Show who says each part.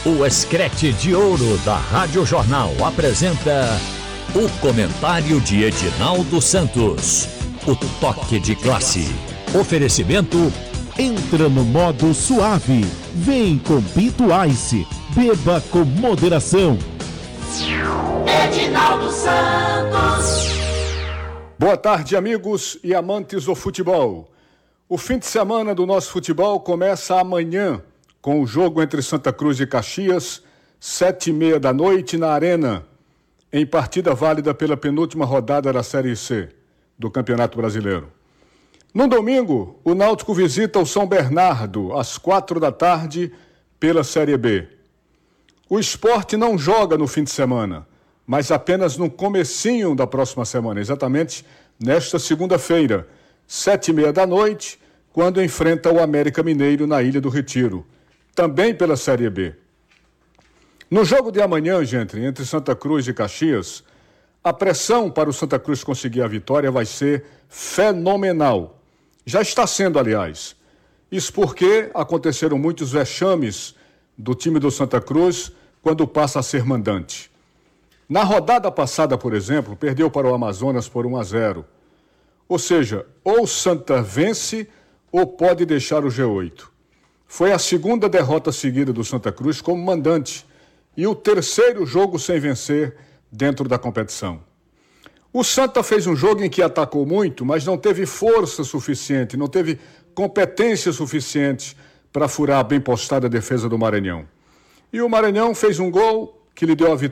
Speaker 1: O Escrete de Ouro da Rádio Jornal apresenta o comentário de Edinaldo Santos. O toque de classe. Oferecimento.
Speaker 2: Entra no modo suave. Vem com Pinto Ice. Beba com moderação.
Speaker 3: Edinaldo Santos.
Speaker 4: Boa tarde, amigos e amantes do futebol. O fim de semana do nosso futebol começa amanhã, com o jogo entre Santa Cruz e Caxias, 7h30 da noite na Arena, em partida válida pela penúltima rodada da Série C do Campeonato Brasileiro. No domingo, o Náutico visita o São Bernardo, às 4 da tarde, pela Série B. O Sport não joga no fim de semana, mas apenas no comecinho da próxima semana, exatamente nesta segunda-feira, 7h30 da noite, quando enfrenta o América Mineiro na Ilha do Retiro, também pela Série B. No jogo de amanhã, gente, entre Santa Cruz e Caxias, a pressão para o Santa Cruz conseguir a vitória vai ser fenomenal. Já está sendo, aliás. Isso porque aconteceram muitos vexames do time do Santa Cruz quando passa a ser mandante. Na rodada passada, por exemplo, perdeu para o Amazonas por 1-0. Ou seja, ou o Santa vence ou pode deixar o G8. Foi a segunda derrota seguida do Santa Cruz como mandante e o terceiro jogo sem vencer dentro da competição. O Santa fez um jogo em que atacou muito, mas não teve força suficiente, não teve competência suficiente para furar a bem postada defesa do Maranhão. E o Maranhão fez um gol que lhe deu a vitória.